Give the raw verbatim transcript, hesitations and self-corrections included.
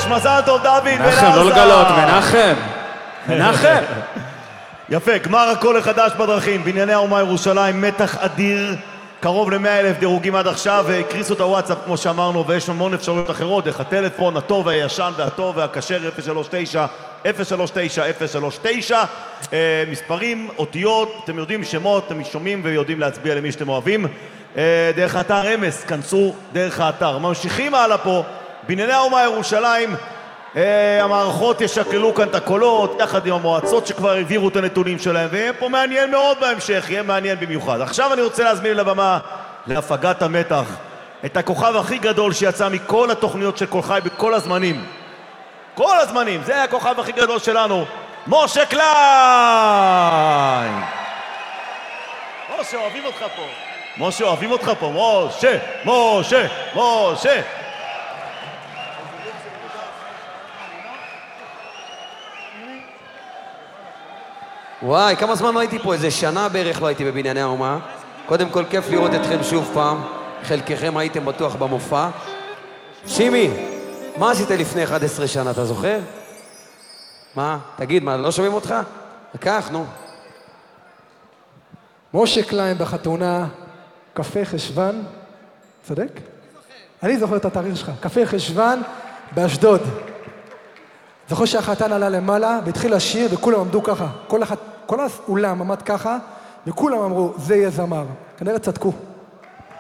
מזל טוב דוד בן עזה. מנחם, לא לגלות, מנחם. מנחם. יפה, גמר הכל החדש בדרכים, בנייני האומה ירושלים, מתח אדיר, קרוב ל-מאה אלף דירוגים עד עכשיו, והקריסו את הוואטסאפ כמו שאמרנו, ויש המון אפשרויות אחרות, דרך הטלפון, הטוב והישן והטוב והכשר אפס שלוש תשע אפס שלוש תשע אפס שלוש תשע, אה, מספרים, אותיות, אתם יודעים שמות, אתם שומעים ויודעים להצביע למי שאתם אוהבים, אה, דרך האתר אמס, כנסו דרך האתר. ממשיכים הלאה פה, בנייני האומה ירושלים, אה, המערכות ישקללו כאן את הקולות, יחד עם המועצות שכבר העבירו את הנתונים שלהם, ויהיה פה מעניין מאוד בהמשך, יהיה מעניין במיוחד. עכשיו אני רוצה להזמין לבמה, להפגת המתח, את הכוכב הכי גדול שיצא מכל התוכניות של כל חי בכל הזמנים. כל הזמנים, זה הכוכב הכי גדול שלנו, משה קליין! משה, אוהבים אותך פה. משה, אוהבים אותך פה. משה, משה, משה. וואי, כמה זמן לא הייתי פה? איזה שנה בערך לא הייתי בבנייני האומה. קודם כל, כיף לראות אתכם שוב פעם. חלקכם הייתם בטוח במופע. שימי, מה עשית לפני אחת עשרה שנה, אתה זוכר? מה? תגיד, מה, לא שומעים אותך? לקח, נו. משה קליין בחתונה, קפה חשבן, צודק? אני זוכר את התאריך שלך, קפה חשבן באשדוד. זוכר שהחתן עלה למעלה והתחיל לשיר וכולם עמדו ככה, כל, הח... כל האולם עמד ככה וכולם אמרו זה יהיה זמר, כנראה צדקו.